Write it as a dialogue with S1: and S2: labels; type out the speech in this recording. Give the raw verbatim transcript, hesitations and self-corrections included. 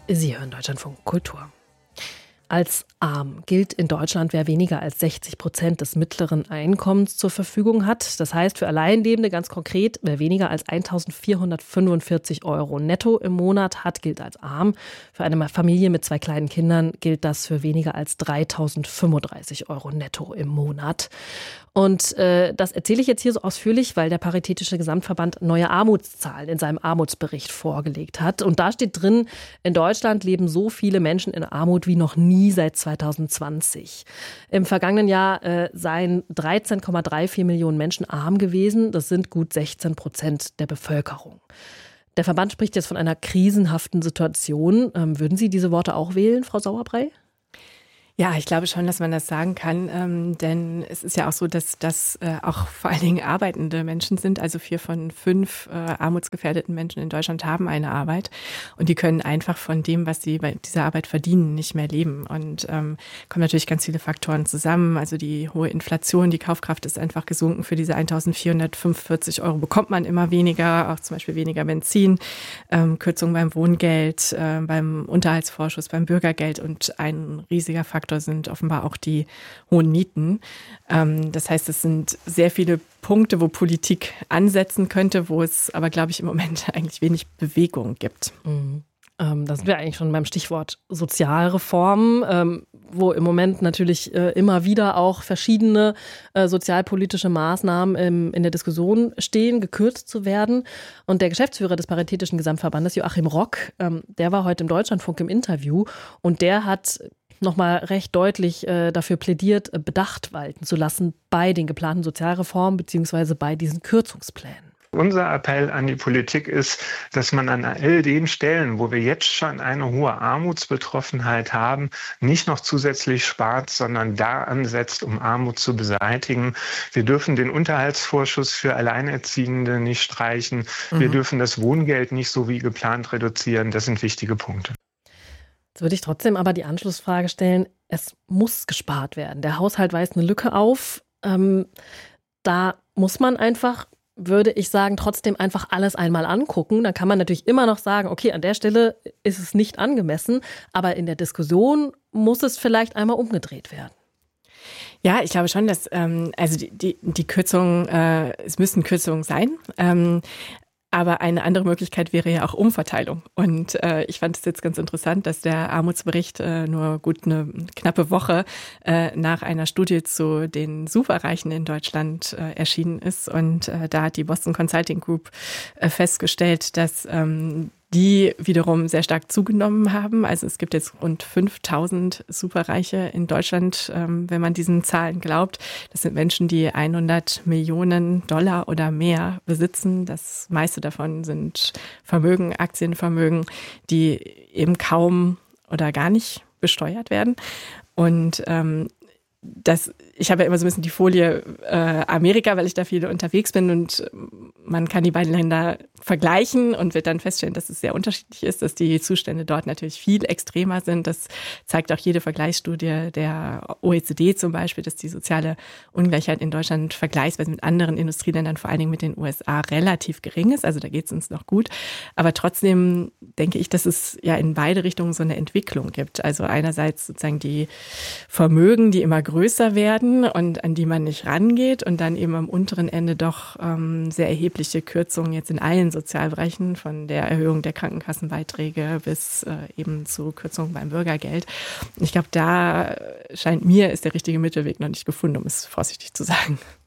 S1: Sie hören Deutschlandfunk Kultur. Als arm gilt in Deutschland, wer weniger als sechzig Prozent des mittleren Einkommens zur Verfügung hat. Das heißt für Alleinlebende ganz konkret, wer weniger als eintausendvierhundertfünfundvierzig Euro netto im Monat hat, gilt als arm. Für eine Familie mit zwei kleinen Kindern gilt das für weniger als dreitausendfünfunddreißig Euro netto im Monat. Und äh, das erzähle ich jetzt hier so ausführlich, weil der Paritätische Gesamtverband neue Armutszahlen in seinem Armutsbericht vorgelegt hat. Und da steht drin, in Deutschland leben so viele Menschen in Armut wie noch nie seit zweitausendzwanzig. Im vergangenen Jahr äh, seien dreizehn Komma vierunddreißig Millionen Menschen arm gewesen. Das sind gut sechzehn Prozent der Bevölkerung. Der Verband spricht jetzt von einer krisenhaften Situation. Ähm, würden Sie diese Worte auch wählen, Frau Sauerbrey?
S2: Ja, ich glaube schon, dass man das sagen kann, ähm, denn es ist ja auch so, dass das äh, auch vor allen Dingen arbeitende Menschen sind. Also vier von fünf äh, armutsgefährdeten Menschen in Deutschland haben eine Arbeit und die können einfach von dem, was sie bei dieser Arbeit verdienen, nicht mehr leben. Und ähm, kommen natürlich ganz viele Faktoren zusammen. Also die hohe Inflation, die Kaufkraft ist einfach gesunken. Für diese eintausendvierhundertfünfundvierzig Euro bekommt man immer weniger, auch zum Beispiel weniger Benzin, ähm, Kürzungen beim Wohngeld, äh, beim Unterhaltsvorschuss, beim Bürgergeld und ein riesiger Faktor sind offenbar auch die hohen Mieten. Das heißt, es sind sehr viele Punkte, wo Politik ansetzen könnte, wo es aber, glaube ich, im Moment eigentlich wenig Bewegung gibt.
S1: Mhm. Ähm, da sind wir eigentlich schon beim Stichwort Sozialreformen, ähm, wo im Moment natürlich äh, immer wieder auch verschiedene äh, sozialpolitische Maßnahmen im, in der Diskussion stehen, gekürzt zu werden. Und der Geschäftsführer des Paritätischen Gesamtverbandes, Joachim Rock, ähm, der war heute im Deutschlandfunk im Interview und der hat nochmal recht deutlich äh, dafür plädiert, äh, Bedacht walten zu lassen bei den geplanten Sozialreformen beziehungsweise bei diesen Kürzungsplänen.
S3: Unser Appell an die Politik ist, dass man an all den Stellen, wo wir jetzt schon eine hohe Armutsbetroffenheit haben, nicht noch zusätzlich spart, sondern da ansetzt, um Armut zu beseitigen. Wir dürfen den Unterhaltsvorschuss für Alleinerziehende nicht streichen. Mhm. Wir dürfen das Wohngeld nicht so wie geplant reduzieren. Das sind wichtige Punkte.
S1: Jetzt würde ich trotzdem aber die Anschlussfrage stellen, es muss gespart werden. Der Haushalt weist eine Lücke auf. Ähm, da muss man einfach, würde ich sagen, trotzdem einfach alles einmal angucken. Dann kann man natürlich immer noch sagen, okay, an der Stelle ist es nicht angemessen, aber in der Diskussion muss es vielleicht einmal umgedreht werden.
S2: Ja, ich glaube schon, dass ähm, also die, die, die Kürzungen, äh, es müssen Kürzungen sein. Ähm, Aber eine andere Möglichkeit wäre ja auch Umverteilung. Und äh, ich fand es jetzt ganz interessant, dass der Armutsbericht äh, nur gut eine knappe Woche äh, nach einer Studie zu den Superreichen in Deutschland äh, erschienen ist. Und äh, da hat die Boston Consulting Group äh, festgestellt, dass ähm, die wiederum sehr stark zugenommen haben. Also es gibt jetzt rund fünftausend Superreiche in Deutschland, ähm, wenn man diesen Zahlen glaubt. Das sind Menschen, die hundert Millionen Dollar oder mehr besitzen. Das meiste davon sind Vermögen, Aktienvermögen, die eben kaum oder gar nicht besteuert werden. Und ähm, das, ich habe ja immer so ein bisschen die Folie äh, Amerika, weil ich da viel unterwegs bin und man kann die beiden Länder vergleichen und wird dann feststellen, dass es sehr unterschiedlich ist, dass die Zustände dort natürlich viel extremer sind. Das zeigt auch jede Vergleichsstudie der O E C D zum Beispiel, dass die soziale Ungleichheit in Deutschland vergleichsweise mit anderen Industrieländern, vor allen Dingen mit den U S A, relativ gering ist. Also da geht es uns noch gut. Aber trotzdem denke ich, dass es ja in beide Richtungen so eine Entwicklung gibt. Also einerseits sozusagen die Vermögen, die immer größer werden und an die man nicht rangeht und dann eben am unteren Ende doch ähm, sehr erhebliche Kürzungen jetzt in allen Sozialbereichen, von der Erhöhung der Krankenkassenbeiträge bis äh, eben zu Kürzungen beim Bürgergeld. Ich glaube, da scheint mir, ist der richtige Mittelweg noch nicht gefunden, um es vorsichtig zu sagen.